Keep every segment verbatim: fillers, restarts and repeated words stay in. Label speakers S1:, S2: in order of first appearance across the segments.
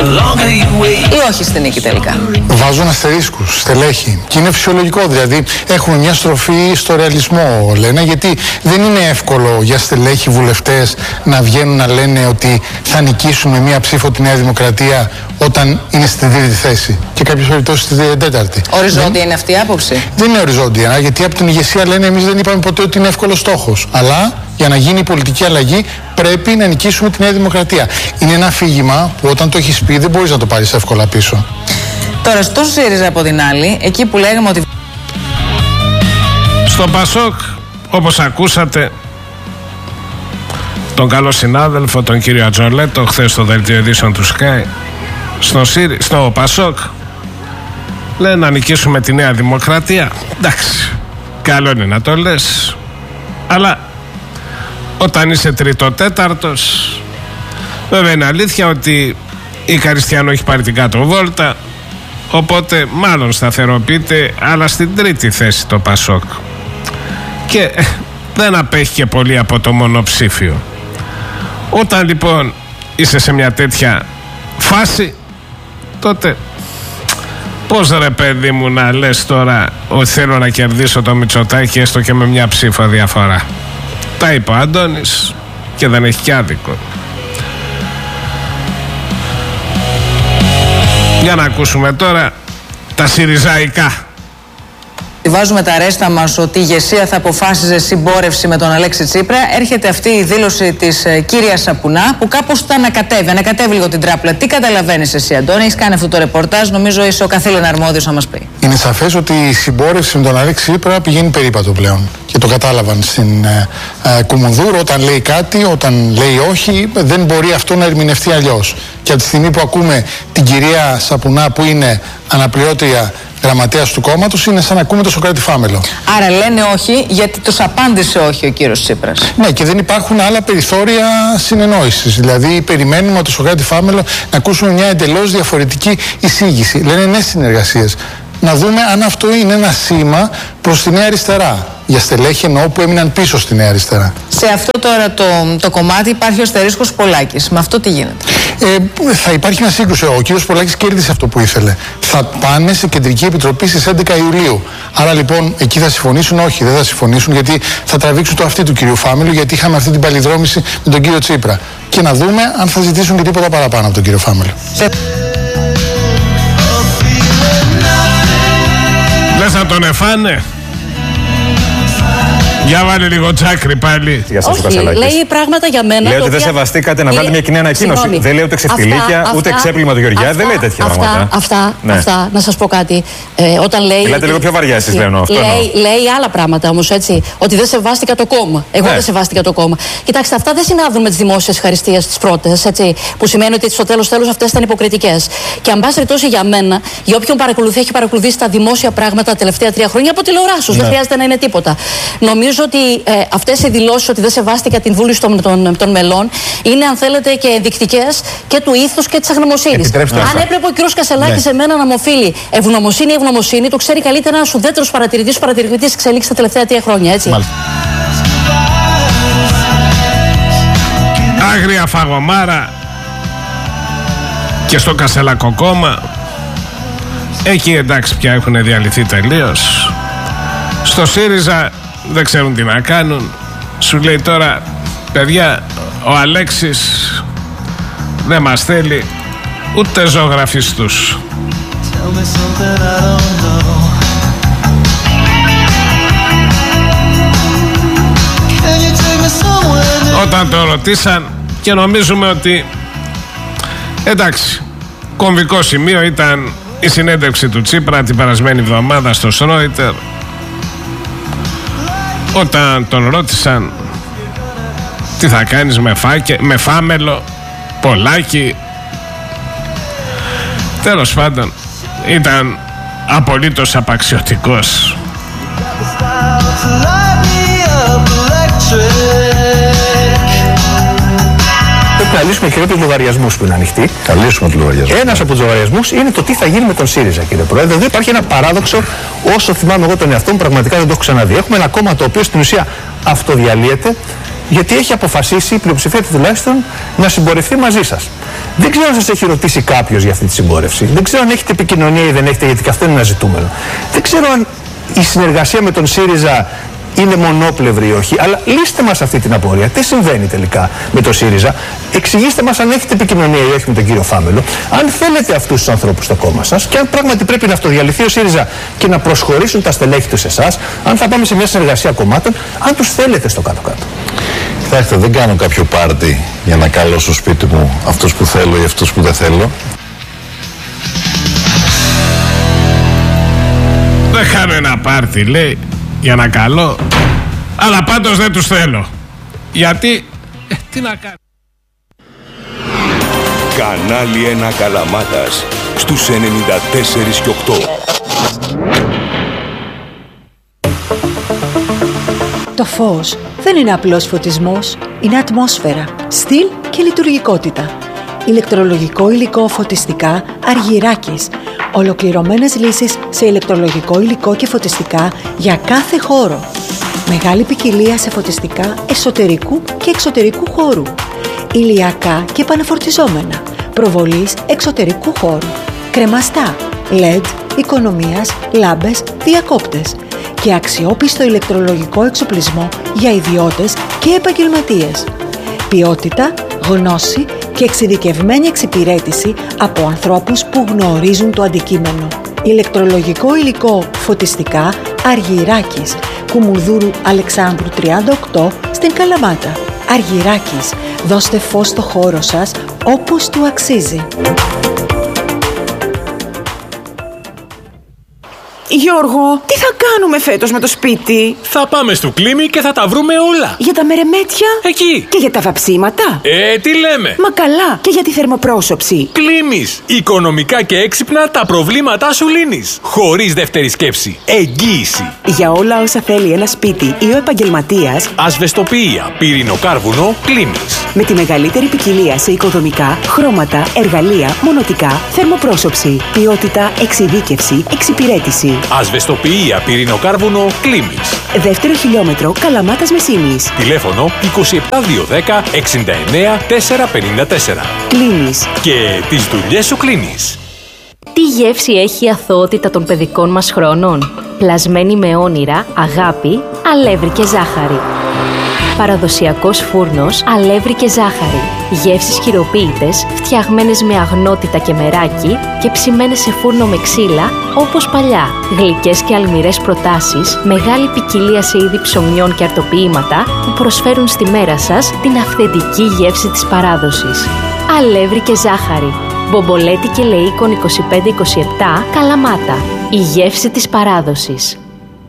S1: Ή όχι στη νίκη τελικά?
S2: Βάζουν αστερίσκους, στελέχη. Και είναι φυσιολογικό, δηλαδή έχουμε μια στροφή στο ρεαλισμό, λένε, γιατί δεν είναι εύκολο για στελέχη βουλευτές να βγαίνουν να λένε ότι θα νικήσουν με μία ψήφο τη Νέα Δημοκρατία όταν είναι στη τρίτη θέση και κάποιες περιπτώσεις στη τέταρτη.
S1: Οριζόντια
S2: δεν...
S1: είναι αυτή η άποψη?
S2: Δεν είναι οριζόντια, γιατί από την ηγεσία λένε εμείς δεν είπαμε ποτέ ότι είναι εύκολος στόχος. Αλλά για να γίνει η πολιτική αλλαγή πρέπει να νικήσουμε τη Νέα Δημοκρατία. Είναι ένα αφήγημα που όταν το έχεις πει δεν μπορείς να το πάρεις εύκολα πίσω.
S1: Τώρα στο ΣΥΡΙΖΑ από την άλλη, εκεί που λέγαμε ότι...
S3: Στο ΠΑΣΟΚ, όπως ακούσατε τον καλό συνάδελφο, τον κύριο Ατζολέτο, χθες στο δελτίο ειδήσεων του Sky, στο, ΣΥΡΙ, στο ΠΑΣΟΚ λένε να νικήσουμε τη Νέα Δημοκρατία. Εντάξει, καλό είναι να το λες, αλλά όταν είσαι τρίτο-τέταρτος, βέβαια είναι αλήθεια ότι η Καριστιανό έχει πάρει την κάτω βόλτα, οπότε μάλλον σταθεροποιείται, αλλά στην τρίτη θέση το ΠΑΣΟΚ και ε, δεν απέχει και πολύ από το μονοψήφιο. Όταν λοιπόν είσαι σε μια τέτοια φάση, τότε πώς ρε παιδί μου να λες τώρα ότι θέλω να κερδίσω το Μητσοτάκη έστω και με μια ψήφο διαφορά? Τα είπε ο Αντώνης και δεν έχει κι άδικο. Για να ακούσουμε τώρα τα σιριζαϊκά.
S1: Βάζουμε τα ρέστα μας ότι η ηγεσία θα αποφάσιζε συμπόρευση με τον Αλέξη Τσίπρα. Έρχεται αυτή η δήλωση της ε, κυρίας Σαπουνά που κάπως τα ανακατεύει. Ανακατεύει λίγο την τράπουλα. Τι καταλαβαίνεις εσύ, Αντώνη? Έχεις κάνει αυτό το ρεπορτάζ. Νομίζω είσαι ο καθήλων αρμόδιος να μας πει.
S2: Είναι σαφές ότι η συμπόρευση με τον Αλέξη Τσίπρα πηγαίνει περίπατο πλέον. Και το κατάλαβαν στην ε, ε, Κουμουνδούρου. Όταν λέει κάτι, όταν λέει όχι, δεν μπορεί αυτό να ερμηνευτεί αλλιώς. Και από τη στιγμή που ακούμε την κυρία Σαπουνά που είναι αναπληρώτρια γραμματέας του κόμματος, είναι σαν να ακούμε το Σωκράτη Φάμελο.
S1: Άρα λένε όχι γιατί τους απάντησε όχι ο κύριος Τσίπρας.
S2: Ναι, και δεν υπάρχουν άλλα περιθώρια συνεννόησης. Δηλαδή, περιμένουμε από το Σωκράτη Φάμελο να ακούσουμε μια εντελώς διαφορετική εισήγηση. Λένε ναι συνεργασίες. Να δούμε αν αυτό είναι ένα σήμα προς τη Νέα Αριστερά. Για στελέχη εννοώ που έμειναν πίσω στη Νέα Αριστερά.
S1: Σε αυτό τώρα το, το κομμάτι υπάρχει ο αστερίσκος Πολάκης. Με αυτό τι γίνεται?
S2: Ε, θα υπάρχει μια σύγκρουση. Ο κύριος Πολάκης κέρδισε αυτό που ήθελε. Θα πάνε σε κεντρική επιτροπή στις έντεκα Ιουλίου. Άρα λοιπόν εκεί θα συμφωνήσουν? Όχι, δεν θα συμφωνήσουν, γιατί θα τραβήξουν το αυτί του κυρίου Φάμελου, γιατί είχαμε αυτή την παλιδρόμηση με τον κύριο Τσίπρα. Και να δούμε αν θα ζητήσουν και τίποτα παραπάνω από τον κύριο Φάμελο.
S3: Λες να τον εφάνε? Για βάλε λίγο τσάκρι πάλι.
S4: Όχι, λέει πράγματα για μένα.
S5: Λέει ότι δεν σεβαστήκατε να βάλετε μια κοινή ανακοίνωση. Συγνώμη. Δεν λέει ούτε ξεφτιλίκια, αυτά, ούτε ξέπλυμα του Γεωργιά. Δεν λέει τέτοια
S4: αυτά,
S5: πράγματα.
S4: Αυτά,
S5: ναι.
S4: αυτά, να σας πω κάτι. Ε, όταν λέει.
S5: Μιλάτε λίγο πιο βαριά εσείς πλέον. Αυτό
S4: λέει, λέει άλλα πράγματα όμως, έτσι. Ότι δεν σεβάστηκα το κόμμα. Εγώ ναι. δεν σεβάστηκα το κόμμα. Κοιτάξτε, αυτά δεν συνάδουν με τις δημόσιες ευχαριστίες τις πρώτες, έτσι. Που σημαίνει ότι στο τέλος τέλος αυτές ήταν υποκριτικές. Και αν πάση περιπτώσει για μένα, για όποιον παρακολουθεί, έχει παρακολουθήσει τα δημόσια πράγματα τα τελευταία τρία χρόνια από τηλεοράσους. Ναι. Δεν χρειάζεται να είναι τίποτα. Νομίζω ότι ε, αυτές οι δηλώσεις ότι δεν σεβάστηκα την βούληση των, των, των μελών είναι, αν θέλετε, και ενδεικτικές και του ήθους και της αγνωμοσύνης. Αν έπρεπε ο κ. Κασελάκης ναι. σε μένα να μου οφείλει ευγνωμοσύνη, ευγνωμοσύνη, το ξέρει καλύτερα ένας ουδέτερος παρατηρητής, παρατηρητής εξελίξει τα τελευταία τρία χρόνια, έτσι. Μάλιστα.
S3: Άγρια φαγωμάρα και στο Κασελάκο κόμμα. Εκεί εντάξει πια έχουν διαλυθεί τελείως. Στο ΣΥΡΙΖΑ δεν ξέρουν τι να κάνουν. Σου λέει τώρα, παιδιά, ο Αλέξης δεν μας θέλει ούτε ζωγραφιστούς. Όταν το ρωτήσαν, και νομίζουμε ότι εντάξει, κομβικό σημείο ήταν η συνέντευξη του Τσίπρα την περασμένη εβδομάδα στο Σρόιτερ, όταν τον ρώτησαν τι θα κάνεις με, φάκε, με Φάμελο, Πολάκη. Τέλος πάντων, ήταν απολύτως απαξιωτικός.
S6: Πρέπει να λύσουμε χειρότερους λογαριασμούς που είναι ανοιχτοί.
S7: Θα λύσουμε τους λογαριασμούς.
S6: Ένας από τους λογαριασμούς είναι το τι θα γίνει με τον ΣΥΡΙΖΑ, κύριε Πρόεδρε. Δεν υπάρχει ένα παράδοξο, όσο θυμάμαι εγώ τον εαυτό μου, πραγματικά δεν το έχω ξαναδεί. Έχουμε ένα κόμμα το οποίο στην ουσία αυτοδιαλύεται γιατί έχει αποφασίσει, η πλειοψηφία του τουλάχιστον, να συμπορευτεί μαζί σας. Δεν ξέρω αν σας έχει ρωτήσει κάποιος για αυτή τη συμπόρευση. Δεν ξέρω αν έχετε επικοινωνία ή δεν έχετε, γιατί και αυτό είναι ένα ζητούμενο. Δεν ξέρω αν η συνεργασία με τον ΣΥΡΙΖΑ είναι μονόπλευρη ή όχι, αλλά λύστε μας αυτή την απορία. Τι συμβαίνει τελικά με τον ΣΥΡΙΖΑ, εξηγήστε μας αν έχετε επικοινωνία ή όχι με τον κύριο Φάμελο, αν θέλετε αυτούς τους ανθρώπους στο κόμμα σας και αν πράγματι πρέπει να αυτοδιαλυθεί ο ΣΥΡΙΖΑ και να προσχωρήσουν τα στελέχη του σε εσάς, αν θα πάμε σε μια συνεργασία κομμάτων, αν τους θέλετε στο κάτω-κάτω.
S7: Κοιτάξτε, δεν κάνω κάποιο πάρτι για να καλώ στο σπίτι μου αυτούς που θέλω ή αυτούς που δεν θέλω.
S3: Δεν κάνω ένα πάρτι, λέει, για να καλώ, αλλά πάντως δεν τους θέλω. Γιατί, ε, τι να κάνω.
S8: Κανάλι ένα Καλαμάτας στους ενενήντα τέσσερα και οκτώ.
S9: Το φως δεν είναι απλός φωτισμός, είναι ατμόσφαιρα, στυλ και λειτουργικότητα. Ηλεκτρολογικό υλικό φωτιστικά Αργυράκης. Ολοκληρωμένες λύσεις σε ηλεκτρολογικό υλικό και φωτιστικά για κάθε χώρο. Μεγάλη ποικιλία σε φωτιστικά εσωτερικού και εξωτερικού χώρου. Ηλιακά και επαναφορτιζόμενα. Προβολής εξωτερικού χώρου. Κρεμαστά, ελ ι ντι, οικονομίας, λάμπες, διακόπτες. Και αξιόπιστο ηλεκτρολογικό εξοπλισμό για ιδιώτες και επαγγελματίες. Ποιότητα, γνώση και εξειδικευμένη εξυπηρέτηση από ανθρώπους που γνωρίζουν το αντικείμενο. Ηλεκτρολογικό υλικό φωτιστικά Αργυράκης, Κουμουνδούρου Αλεξάνδρου τριάντα οκτώ στην Καλαμάτα. Αργυράκης, δώστε φως στο χώρο σας όπως του αξίζει.
S10: Γιώργο, τι θα κάνουμε φέτος με το σπίτι?
S11: Θα πάμε στο Κλίμι και θα τα βρούμε όλα.
S10: Για τα μερεμέτια?
S11: Εκεί.
S10: Και για τα βαψίματα?
S11: Ε, τι λέμε.
S10: Μα καλά. Και για τη θερμοπρόσωψη?
S11: Κλίμις. Οικονομικά και έξυπνα τα προβλήματά σου λύνεις. Χωρίς δεύτερη σκέψη. Εγγύηση.
S10: Για όλα όσα θέλει ένα σπίτι ή ο επαγγελματίας.
S11: Ασβεστοποιία, πυρηνοκάρβουνο, Κλίμις.
S10: Με τη μεγαλύτερη ποικιλία σε οικοδομικά, χρώματα, εργαλεία, μονοτικά, θερμοπρόσωψη. Ποιότητα, εξειδίκευση, εξυπηρέτηση.
S11: Ασβεστοποιία, πυρηνοκάρβουνο, Κλίμις.
S10: Δεύτερο χιλιόμετρο, Καλαμάτας Μεσίνης.
S11: Τηλέφωνο είκοσι επτά διακόσια δέκα εξήντα εννέα τετρακόσια πενήντα τέσσερα.
S10: Κλίμις.
S11: Και τις δουλειές σου κλείνεις.
S12: Τι γεύση έχει η αθωότητα των παιδικών μας χρόνων? Πλασμένη με όνειρα, αγάπη, αλεύρι και ζάχαρη. Παραδοσιακός φούρνος, αλεύρι και ζάχαρη. Γεύσεις χειροποίητες, φτιαγμένες με αγνότητα και μεράκι και ψημένες σε φούρνο με ξύλα, όπως παλιά. Γλυκές και αλμυρές προτάσεις, μεγάλη ποικιλία σε είδη ψωμιών και αρτοποιήματα που προσφέρουν στη μέρα σας την αυθεντική γεύση της παράδοσης. Αλεύρι και ζάχαρη. Μπομπολέτη και Λεΐκον είκοσι πέντε είκοσι επτά, Καλαμάτα. Η γεύση της παράδοσης.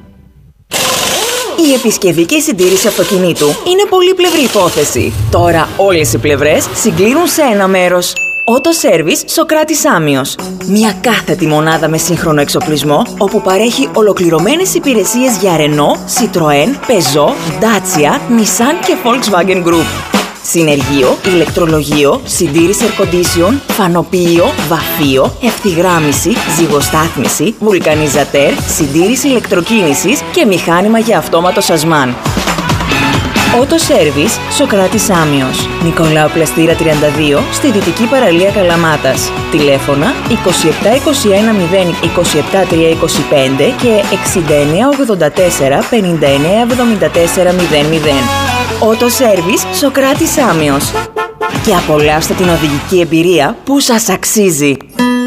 S10: Η επισκευή και η συντήρηση αυτοκινήτου είναι πολύπλευρη υπόθεση. Τώρα όλες οι πλευρές συγκλίνουν σε ένα μέρος. Auto Service Σοκράτης Άμιος. Μια κάθετη μονάδα με σύγχρονο εξοπλισμό, όπου παρέχει ολοκληρωμένες υπηρεσίες για Renault, Citroën, Peugeot, Dacia, Nissan και Volkswagen Group. Συνεργείο, ηλεκτρολογείο, συντήρηση air condition, φανοποιείο, βαφείο, ευθυγράμμιση, ζυγοστάθμιση, βουλκανιζατέρ, συντήρηση ηλεκτροκίνησης και μηχάνημα για αυτόματο σασμάν. Auto Service Σοκράτης Άμιος. Νικολάου Πλαστήρα τριάντα δύο, στη δυτική παραλία Καλαμάτας. Τηλέφωνα είκοσι επτά είκοσι ένα μηδέν είκοσι επτά τριακόσια είκοσι πέντε και εξήντα εννέα ογδόντα τέσσερα πενήντα εννέα εβδομήντα τέσσερα μηδέν μηδέν. Auto Service Σοκράτης Άμιος. Και απολαύστε την οδηγική εμπειρία που σας αξίζει.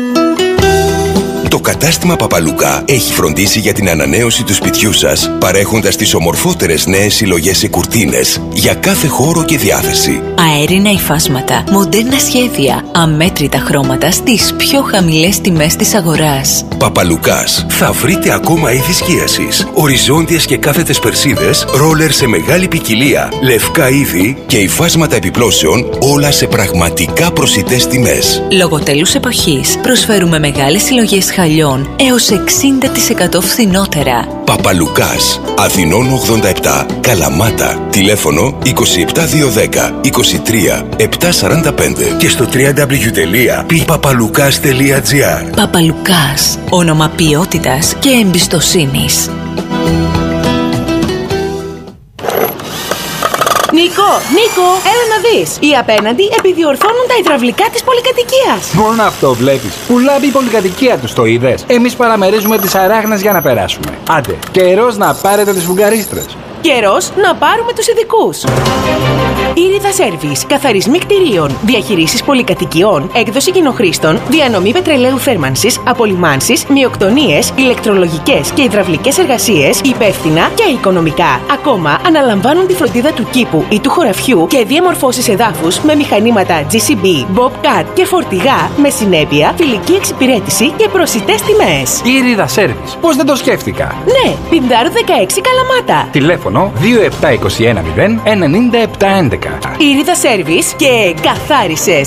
S8: Το κατάστημα Παπαλουκά έχει φροντίσει για την ανανέωση του σπιτιού σας, παρέχοντας τις ομορφότερες νέες συλλογές σε κουρτίνες για κάθε χώρο και διάθεση.
S13: Αέρινα υφάσματα, μοντέρνα σχέδια, αμέτρητα χρώματα στις πιο χαμηλές τιμές της αγοράς.
S8: Παπαλουκάς. Θα βρείτε ακόμα είδη σκίασης, οριζόντιες και κάθετες περσίδες, ρόλερ σε μεγάλη ποικιλία, λευκά είδη και υφάσματα επιπλώσεων, όλα σε πραγματικά προσιτές τιμές.
S13: Λόγω τέλους εποχής προσφέρουμε μεγάλες συλλογές χαλιών έως εξήντα τοις εκατό φθηνότερα.
S8: Παπαλουκάς. Αθηνών ογδόντα επτά, Καλαμάτα. Τηλέφωνο είκοσι επτά διακόσια δέκα είκοσι τρία επτακόσια σαράντα πέντε και στο double-u double-u double-u τελεία πι παπαλουκάς τελεία τζι άρ.
S13: Παπαλουκάς. Όνομα ποιότητας και εμπιστοσύνης.
S10: Νίκο,
S14: Νίκο, έλα να δεις. Οι απέναντι επιδιορθώνουν τα υδραυλικά της πολυκατοικίας.
S15: Μόνο αυτό βλέπεις. Πουλάβει η πολυκατοικία τους, το είδες. Εμείς παραμερίζουμε τις αράχνες για να περάσουμε. Άντε, καιρός να πάρετε τις βουλγαρίστρες.
S14: Καιρός να πάρουμε τους ειδικούς. Ήριδα Σέρβις, καθαρισμοί κτηρίων, διαχειρήσεις πολυκατοικιών, έκδοση κοινοχρήστων, διανομή πετρελαίου θέρμανσης, απολυμάνσεις, μειοκτονίες, ηλεκτρολογικές και υδραυλικές εργασίες, υπεύθυνα και οικονομικά. Ακόμα αναλαμβάνουν τη φροντίδα του κήπου ή του χωραφιού και διαμορφώσεις εδάφους με μηχανήματα τζι σι μπι, Bobcat και φορτηγά με συνέπεια, φιλική εξυπηρέτηση και προσιτές τιμές.
S15: Ήριδα Σέρβις, πώς δεν το σκέφτηκα.
S14: Ναι, Πινδάρου δεκαέξι Καλαμάτα.
S15: Τηλέφωνο δύο επτά δύο ένα μηδέν ενενήντα επτά έντεκα.
S14: Ήριδα Σέρβις και καθάρισες.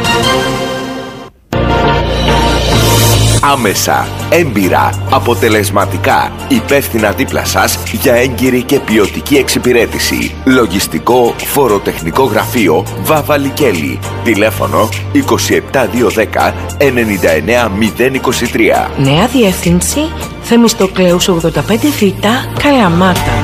S8: Άμεσα, έμπειρα, αποτελεσματικά, υπεύθυνα δίπλα σας για έγκυρη και ποιοτική εξυπηρέτηση. Λογιστικό φοροτεχνικό γραφείο Βάβα Λικέλη. Τηλέφωνο είκοσι επτά δύο δέκα ενενήντα εννέα μηδέν είκοσι τρία.
S16: Νέα διεύθυνση Θεμιστοκλέους ογδόντα πέντε Β, Καλαμάτα.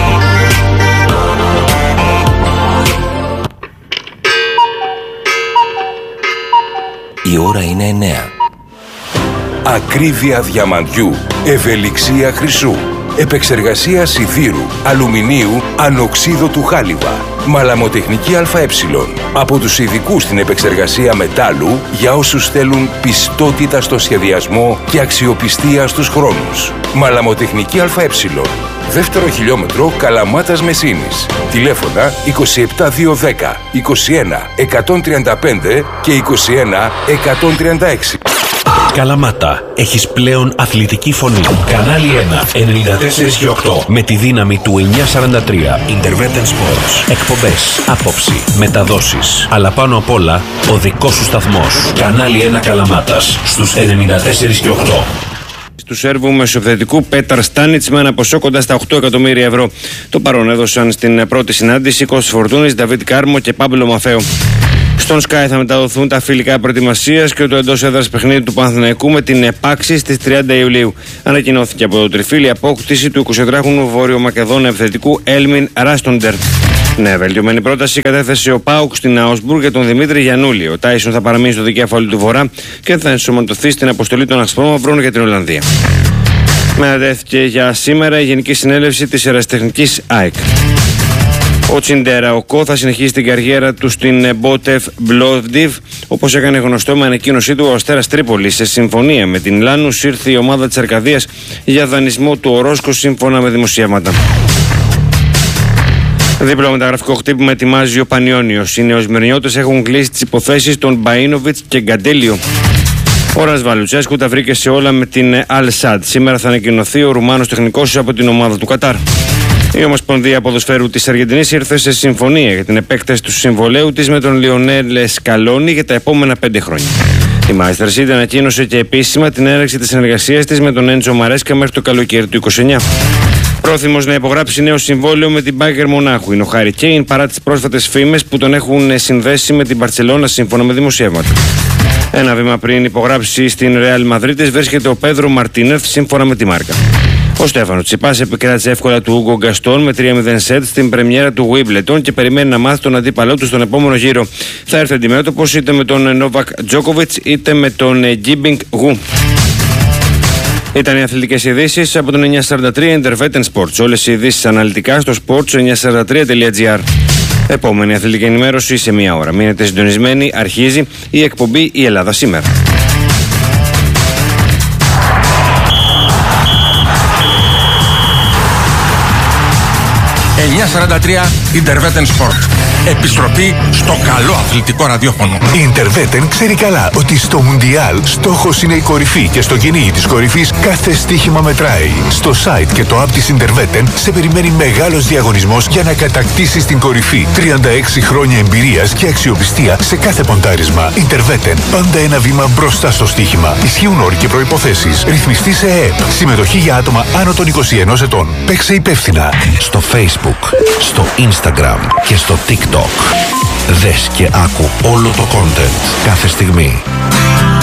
S8: Η ώρα είναι εννέα. Ακρίβεια διαμαντιού, ευελιξία χρυσού, επεξεργασία σιδήρου, αλουμινίου, ανοξίδωτου χάλιβα, μαλαμοτεχνική ΑΕ. Από τους ειδικούς στην επεξεργασία μετάλλου για όσους θέλουν πιστότητα στο σχεδιασμό και αξιοπιστία στους χρόνους. Μαλαμοτεχνική ΑΕ. Δεύτερο χιλιόμετρο Καλαμάτας Μεσίνης. Τηλέφωνα είκοσι επτά δύο δέκα είκοσι ένα εκατόν τριάντα πέντε και είκοσι ένα εκατόν τριάντα έξι.
S17: Καλαμάτα, έχεις πλέον αθλητική φωνή. Κανάλι ένα, ενενήντα τέσσερα και οκτώ. Με τη δύναμη του εννιακόσια σαράντα τρία. Interveten Sports. Εκπομπές, άποψη, μεταδόσεις. Αλλά πάνω απ' όλα, ο δικός σου σταθμός. Κανάλι ένα Καλαμάτας, στους ενενήντα τέσσερα και οκτώ.
S18: Του Σέρβου μεσοεπιθετικού Πέταρ Στάνιτς με ένα ποσό κοντά στα οκτώ εκατομμύρια ευρώ. Το παρόν έδωσαν στην πρώτη συνάντηση Κώστας Φορτούνης, Νταβίτ Κάρμο και Πάμπλο Μαφέο. Στον Sky θα μεταδοθούν τα φιλικά προετοιμασίας και το εντός έδρας παιχνίδι του Παναθηναϊκού με την επάξη στις τριάντα Ιουλίου. Ανακοινώθηκε από το τριφύλι η απόκτηση του εικοσιτετράχρονου Βόρειο-Μακεδόνα επιθετικού Έλμιν Ράστοντερ. Ναι, βελτιωμένη πρόταση κατέθεσε ο Πάουκ στην Αουσμπουργκ για τον Δημήτρη Γιαννούλη. Ο Τάισον θα παραμείνει στο δικέφαλο του Βορρά και θα ενσωματωθεί στην αποστολή των Ασπρόμαυρων για την Ολλανδία. Μετατέθηκε για σήμερα η Γενική Συνέλευση της Ερασιτεχνικής ΑΕΚ. Ο Τσιντεραοκό θα συνεχίσει την καριέρα του στην Μπότεφ Μπλόβδιβ, όπως έκανε γνωστό με ανακοίνωσή του ο Αστέρας Τρίπολης. Σε συμφωνία με την Λάνους ήρθε η ομάδα της Αρκαδίας για δανεισμό του Ορόσκο σύμφωνα με δημοσιεύματα. Δίπλα μεταγραφικό χτύπημα ετοιμάζει ο Πανιόνιος. Οι νεοσμυρνιώτες έχουν κλείσει τις υποθέσεις των Μπαΐνοβιτς και Γκαντέλιο. Ο Ρασβαλουτσέσκου τα βρήκε σε όλα με την Αλ Σαντ. Σήμερα θα ανακοινωθεί ο Ρουμάνος τεχνικός από την ομάδα του Κατάρ. Η Ομοσπονδία Ποδοσφαίρου της Αργεντινής ήρθε σε συμφωνία για την επέκταση του συμβολέου της με τον Λιονέλ Σκαλόνι για τα επόμενα πέντε χρόνια. Η Manchester City ανακοίνωσε και επίσημα την έναρξη της συνεργασίας της με τον Έντσο Μαρέσκα μέχρι το καλοκαίρι του είκοσι εννιά. Πρόθυμος να υπογράψει νέο συμβόλαιο με την Μπάγκερ Μονάχου είναι ο Χάρι Κέιν παρά τις πρόσφατες φήμες που τον έχουν συνδέσει με την Μπαρτσελώνα σύμφωνα με δημοσιεύματα. Ένα βήμα πριν υπογράψει στην Ρεάλ Μαδρίτης βρίσκεται ο Πέδρο Μαρτίνεθ σύμφωνα με τη Μάρκα. Ο Στέφανο Τσιπάς επικράτησε εύκολα του Ούγκο Γκαστόν με τρία μηδέν σετ στην πρεμιέρα του Wimbledon και περιμένει να μάθει τον αντίπαλό του στον επόμενο γύρο. Θα έρθει αντιμέτωπος είτε με τον Νόβακ Τζόκοβιτς είτε με τον Γκίμπινγκ Γου. Ήταν οι αθλητικές ειδήσεις από τον εννιακόσια σαράντα τρία Interveten Sports. Όλες οι ειδήσεις αναλυτικά στο sports εννιακόσια σαράντα τρία τελεία τζι άρ. Επόμενη αθλητική ενημέρωση σε μία ώρα. Μείνετε συντονισμένοι, αρχίζει η εκπομπή «Η Ελλάδα σήμερα».
S19: εννιακόσια σαράντα τρία Interveten Sport. Επιστροφή στο καλό αθλητικό ραδιόφωνο.
S20: Η Interveten ξέρει καλά ότι στο Μουντιάλ στόχος είναι η κορυφή και στο κυνήγι της κορυφής κάθε στοίχημα μετράει. Στο site και το app της Interveten σε περιμένει μεγάλος διαγωνισμός για να κατακτήσεις την κορυφή. τριάντα έξι χρόνια εμπειρίας και αξιοπιστία σε κάθε ποντάρισμα. Interveten. Πάντα ένα βήμα μπροστά στο στοίχημα. Ισχύουν όροι και προϋποθέσεις. Ρυθμιστή σε ΕΕΠ. Συμμετοχή για άτομα άνω των είκοσι ενός ετών. Παίξε υπεύθυνα.
S17: Στο Facebook, στο Instagram και στο TikTok. Δες και άκου όλο το content κάθε στιγμή.